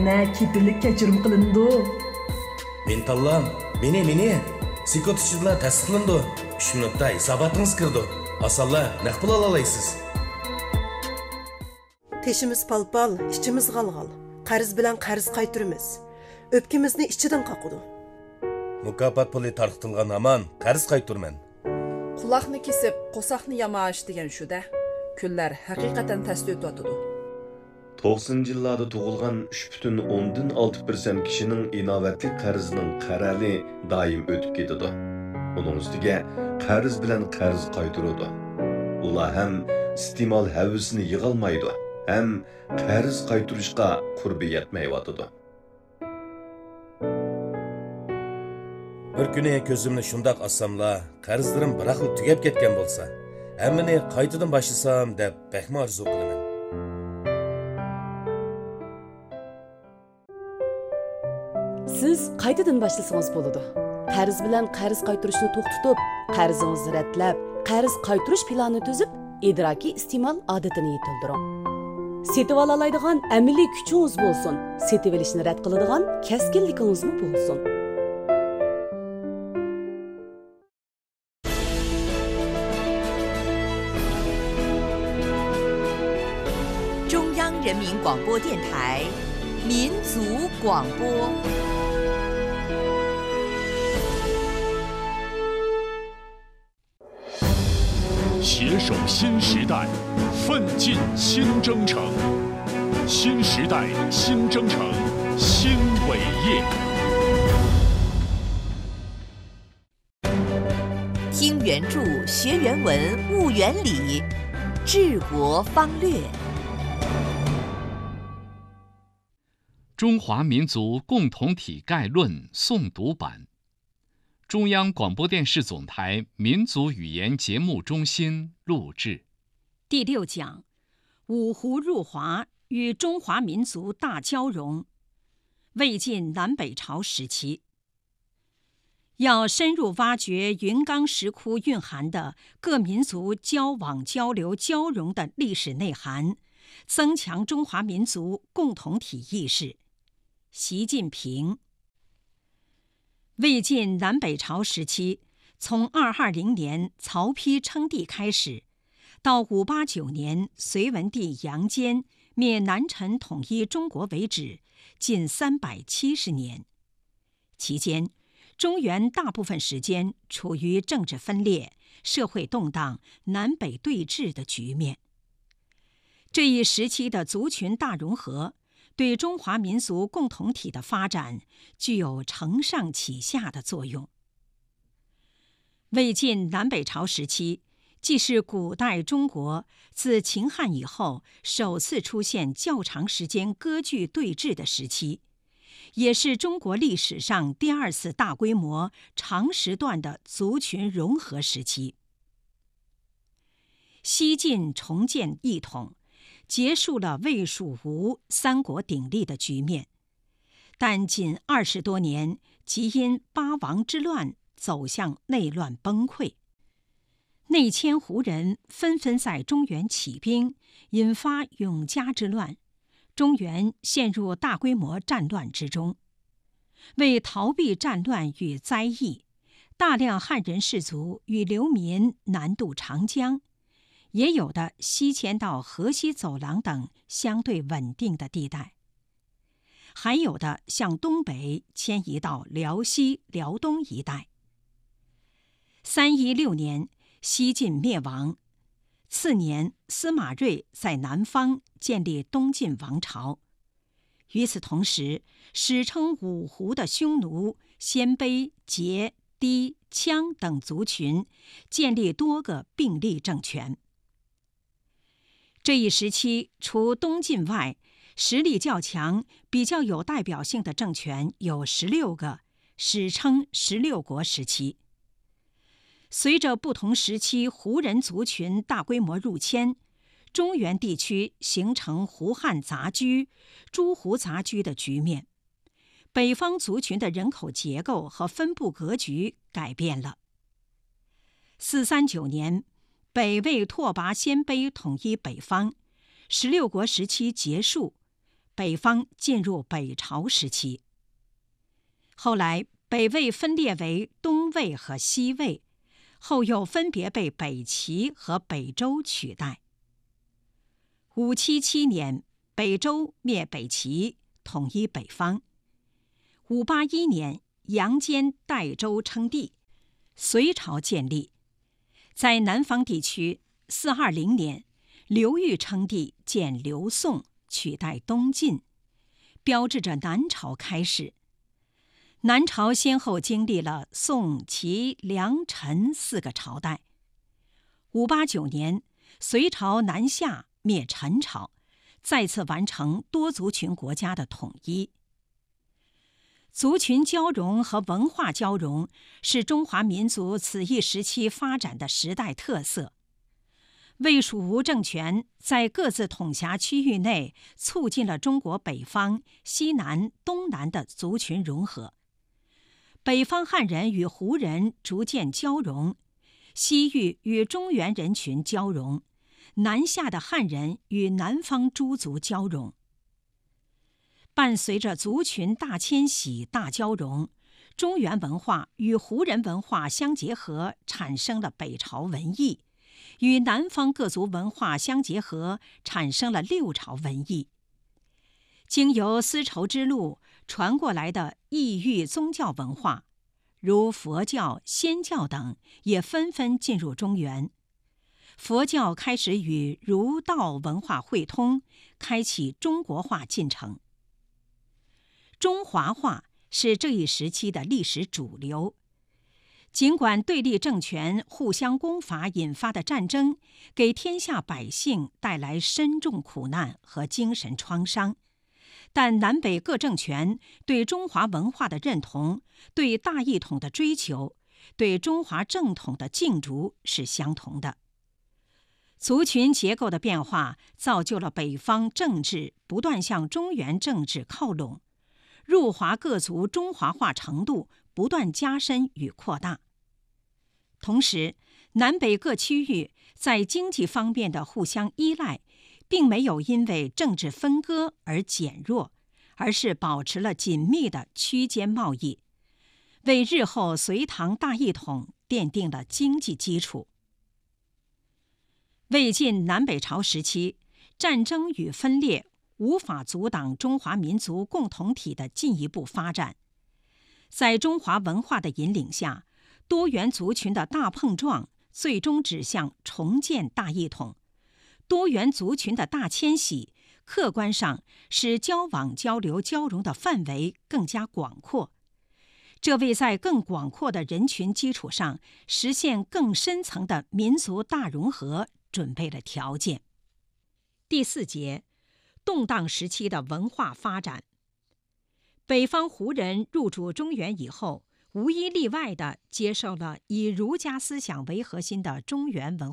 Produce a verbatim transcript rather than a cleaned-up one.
Ne kepillik kechirim qilindi. Men tanlam, meni meni Sikotchilar tasdiqlandi. uch minutda hisobotingiz kirdi. Asalla naq pul ola olasiz. Teşimiz palpal, içimiz galgal. Qarz bilan qarz qaytirimiz. Öpkimizni ichidan qaqidi. Mukofot puli tarqitilgan aman qarz qaytirman. Quloqni kesib, qo'saqni yamash degan shu-da. Kunlar haqiqatan tasdi o'tadi. to'qsoninchi yillarda tug'ilgan uch butun o'ndan olti persent kishining inovatli qarzining qarali doim o'tib ketadi. Uning ustiga qarz bilan qarz qaytiradi. Ular ham iste'mol havasini yig'olmaydi, ham qarz qaytirishga qurbi yetmayotadi. Bir kuni ko'zimni shundoq ossamla, qarzlarim biraqli tugab ketgan bo'lsa, hammani qaytadan boshlasam deb baxma orzu qilaman. Siz qaytadan boshlasangiz bo'ladi. Qarz bilan qarz qaytirishni to'xtatib, qarzingizni ratlab, qarz qaytirish planini tuzib, idrokiy iste'mol odatini yetildiring. Setib olalaydigan amaliy kuchingiz bo'lsin, setib olishni rad qiladigan kaskinligingiz bo'lsin. 中央人民广播电台民族广播。 携手新时代，奋进新征程。新时代新征程新伟业。 听原著，学原文，悟原理，治国方略。 中华民族共同体概论诵读版，中央广播电视总台民族语言节目中心录制。 第六讲：五胡入华与中华民族大交融。魏晋南北朝时期，要深入挖掘云冈石窟蕴含的各民族交往、交流、交融的历史内涵，增强中华民族共同体意识。习近平。魏晋南北朝时期，从二二零年曹丕称帝开始，到五八九年隋文帝杨坚灭南陈统一中国为止，近三百七十年。期间，中原大部分时间处于政治分裂、社会动荡、南北对峙的局面。这一时期的族群大融合，对中华民族共同体的发展具有承上启下的作用。魏晋南北朝时期，既是古代中国自秦汉以后首次出现较长时间割据对峙的时期，也是中国历史上第二次大规模长时段的族群融合时期。西晋重建一统，结束了魏蜀吴三国鼎立的局面，但仅二十多年即因八王之乱走向内乱崩溃。内迁胡人纷纷在中原起兵，引发永嘉之乱，中原陷入大规模战乱之中。为逃避战乱与灾疫，大量汉人士族与流民南渡长江，也有的西迁到河西走廊等相对稳定的地带，还有的向东北迁移到辽西、辽东一带。三一六年，西晋灭亡，次年司马睿在南方建立东晋王朝。与此同时，史称五胡的匈奴、鲜卑、羯、氐、羌等族群建立多个并立政权。这一时期，除东晋外，实力较强、比较有代表性的政权有十六个，史称十六国时期。随着不同时期胡人族群大规模入迁，中原地区形成胡汉杂居、诸胡杂居的局面，北方族群的人口结构和分布格局改变了。四三九年，北魏拓跋鲜卑统一北方，十六国时期结束， 北方进入北朝时期。后来北魏分裂为东魏和西魏，后又分别被北齐和北周取代。五七七年，北周灭北齐，统一北方。五八一年，杨坚代周称帝，隋朝建立。在南方地区，四二零年，刘裕称帝，建刘宋，取代东晋，标志着南朝开始。南朝先后经历了宋、齐、梁、陈四个朝代。五八九年，隋朝南下灭陈朝，再次完成多族群国家的统一。族群交融和文化交融是中华民族此一时期发展的时代特色。魏蜀吴政权在各自统辖区域内促进了中国北方、西南、东南的族群融合。北方汉人与胡人逐渐交融，西域与中原人群交融，南下的汉人与南方诸族交融。伴随着族群大迁徙、大交融，中原文化与胡人文化相结合，产生了北朝文艺；与南方各族文化相结合，产生了六朝文艺。经由丝绸之路传过来的异域宗教文化，如佛教、仙教等，也纷纷进入中原。佛教开始与儒道文化汇通，开启中国化进程。中华化是这一时期的历史主流。尽管对立政权互相攻伐引发的战争给天下百姓带来深重苦难和精神创伤，但南北各政权对中华文化的认同、对大一统的追求、对中华正统的敬逐是相同的。族群结构的变化造就了北方政治不断向中原政治靠拢，入华各族中华化程度不断加深与扩大。同时，南北各区域在经济方面的互相依赖，并没有因为政治分割而减弱，而是保持了紧密的区间贸易，为日后隋唐大一统奠定了经济基础。魏晋南北朝时期，战争与分裂无法阻挡中华民族共同体的进一步发展。在中华文化的引领下，多元族群的大碰撞最终指向重建大一统。多元族群的大迁徙，客观上使交往交流交融的范围更加广阔，这为在更广阔的人群基础上实现更深层的民族大融合准备了条件。第四节，动荡时期的文化发展。北方胡人入主中原以后，无一例外地接受了以儒家思想为核心的中原文